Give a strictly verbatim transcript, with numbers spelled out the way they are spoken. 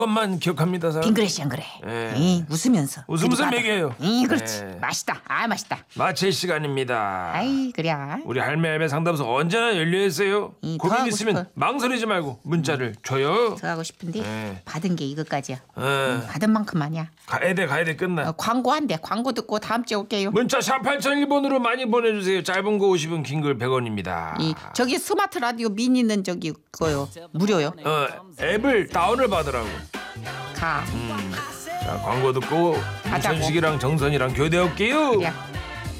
것만 기억합니다. 사람. 빙그레시 안 그래? 예. 이, 웃으면서. 웃으면서 그리고 먹여요. 이, 그렇지. 예. 맛있다. 아, 맛있다. 마칠 시간입니다. 아이, 그래. 우리 할매 할매 상담소 언제나 열려 있어요. 이, 더 고민 하고 있으면 싶어요. 망설이지 말고 문자를 줘요. 더 하고 싶은데 예. 받은 게 이것까지야. 어, 받은 만큼 아니야. 가야 돼 가야 돼 끝나. 어, 광고 한대. 광고 듣고 다음 주에 올게요. 문자 샵 팔공공일 번으로 많이 보내주세요. 짧은 거 오십 원, 긴 글 백 원입니다. 이 저기 스마트 라디오 미니는 저기 거요. 무료요. 어, 앱을 다운을 받으라고. 가. 자, 광고 듣고 가자고. 이천식이랑 정선이랑 교대할게요. 그래.